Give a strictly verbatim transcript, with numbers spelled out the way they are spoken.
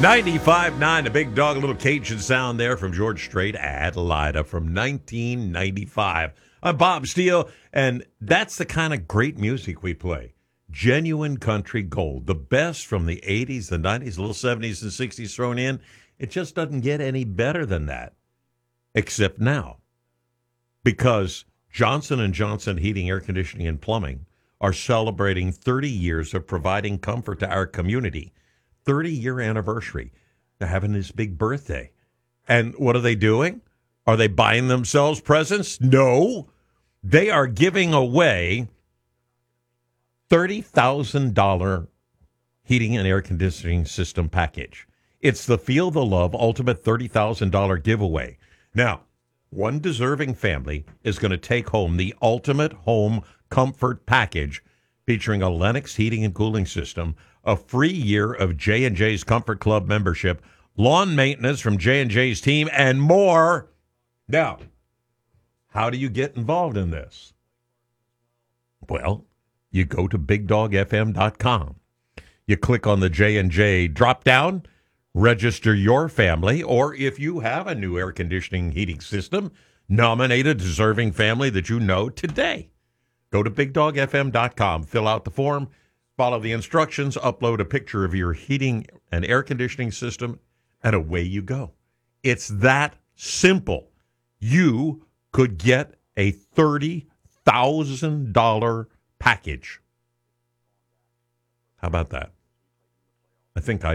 ninety-five point nine, the big dog, a little Cajun sound there from George Strait, Adelaida from nineteen ninety-five. I'm Bob Steele, and that's the kind of great music we play. Genuine country gold, the best from the eighties, the nineties, a little seventies and sixties thrown in. It just doesn't get any better than that, except now. Because Johnson and Johnson Heating, Air Conditioning, and Plumbing are celebrating thirty years of providing comfort to our community. thirty-year anniversary. They're having this big birthday. And what are they doing? Are they buying themselves presents? No. They are giving away thirty thousand dollars heating and air conditioning system package. It's the Feel the Love Ultimate thirty thousand dollars giveaway. Now, one deserving family is going to take home the Ultimate Home Comfort Package featuring a Lennox heating and cooling system, a free year of J and J's Comfort Club membership, lawn maintenance from J and J's team, and more. Now, how do you get involved in this? Well, you go to big dog f m dot com. You click on the J and J drop-down, register your family, or if you have a new air conditioning heating system, nominate a deserving family that you know today. Go to big dog f m dot com, fill out the form, follow the instructions, upload a picture of your heating and air conditioning system, and away you go. It's that simple. You could get a thirty thousand dollars package. How about that? I think I